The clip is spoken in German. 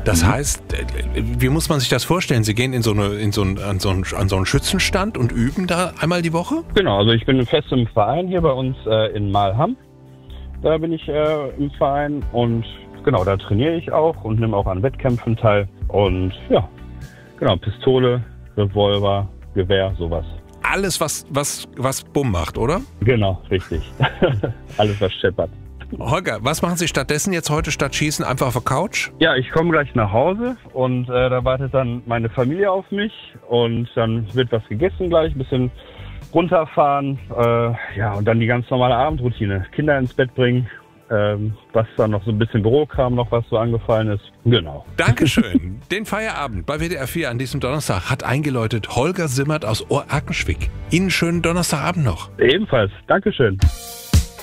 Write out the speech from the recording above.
Das heißt, wie muss man sich das vorstellen? Sie gehen an so einen Schützenstand und üben da einmal die Woche? Genau, also ich bin fest im Verein hier bei uns in Malham. Da bin ich im Verein und genau, da trainiere ich auch und nehme auch an Wettkämpfen teil. Und ja, genau, Pistole, Revolver, Gewehr, sowas. Alles, was Bumm macht, oder? Genau, richtig. Alles, was scheppert. Holger, was machen Sie stattdessen jetzt heute statt Schießen? Einfach auf der Couch? Ja, ich komme gleich nach Hause und da wartet dann meine Familie auf mich und dann wird was gegessen gleich, ein bisschen runterfahren, und dann die ganz normale Abendroutine. Kinder ins Bett bringen, was dann noch so ein bisschen Bürokram noch was so angefallen ist. Genau. Dankeschön. Den Feierabend bei WDR 4 an diesem Donnerstag hat eingeläutet Holger Simmert aus Ohrerkenschwick. Ihnen schönen Donnerstagabend noch. Ebenfalls. Dankeschön.